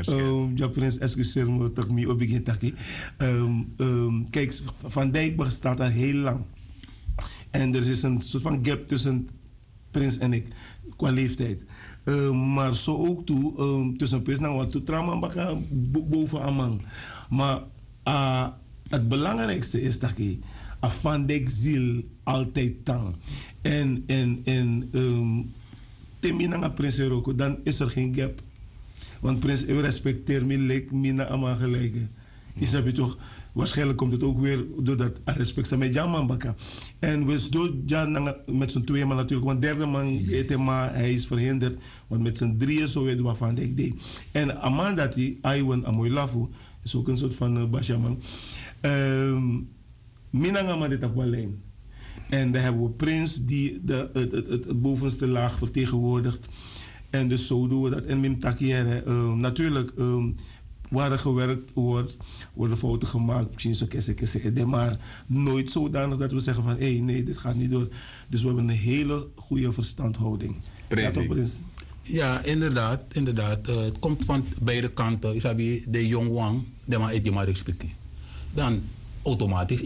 Ja, prins, excuseer me dat ik me op begin taki. Kijk, Van Dijk bestaat al heel lang. En er is een soort van gap tussen prins en ik, qua leeftijd. Maar zo ook toe, tussen prins en wat toe, trauma baka boven Amang. Maar het belangrijkste is dat je Van Dijk ziel altijd tang. En Temina prins Eroko, dan is er geen gap. Want prins, u respecteert me, lijkt me naar allemaal gelijk. Is heb je toch, waarschijnlijk komt het ook weer door dat respect met Jaman Baka. En we doen Jan met z'n tweeën, maar natuurlijk, want derde man, hij is verhinderd. Want met z'n drieën zo weten we Van Dijk deed. En Amanda, die Aiwan Amoy Lafu, is ook een soort van Bashaman. Minanga dit op lijn. En dan hebben we prins die het bovenste laag vertegenwoordigt. En dus zo doen we dat. En Mim Takiere, natuurlijk, waar er gewerkt wordt, worden fouten gemaakt. Misschien zo kesse, maar nooit zodanig dat we zeggen van, nee, dit gaat niet door. Dus we hebben een hele goede verstandhouding. Prins. Ja, toch, prins? Ja, inderdaad. Het komt van beide kanten. De jong wang, de maar respecteren. Dan automatisch